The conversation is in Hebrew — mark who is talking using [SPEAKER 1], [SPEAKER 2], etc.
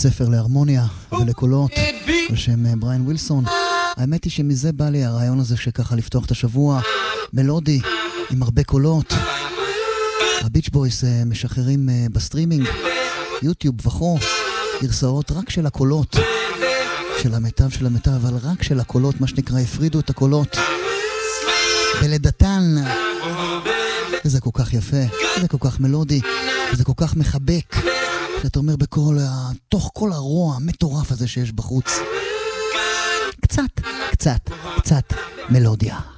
[SPEAKER 1] ספר להרמוניה ולקולות על שם בריין ווילסון. האמת היא שמזה בא לי הרעיון הזה שככה לפתוח את השבוע מלודי עם הרבה קולות. הביץ' בויס משחררים בסטרימינג, יוטיוב וכו', גרסאות רק של הקולות, של המיטב, אבל רק של הקולות, מה שנקרא, הפרידו את הקולות בלידתן. וזה כל כך יפה, זה כל כך מלודי, וזה כל כך מחבק, שאתה אומר תוך כל הרוע המטורף הזה שיש בחוץ, קצת מלודיה.